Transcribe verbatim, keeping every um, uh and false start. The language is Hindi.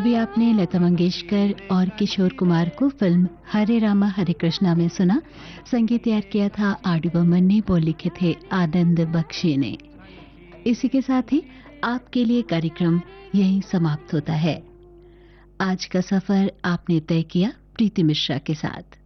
अभी आपने लता मंगेशकर और किशोर कुमार को फिल्म हरे रामा हरे कृष्णा में सुना। संगीत तैयार किया था आर डी बर्मन ने, बोल लिखे थे आनंद बख्शी ने। इसी के साथ ही आपके लिए कार्यक्रम यहीं समाप्त होता है। आज का सफर आपने तय किया प्रीति मिश्रा के साथ।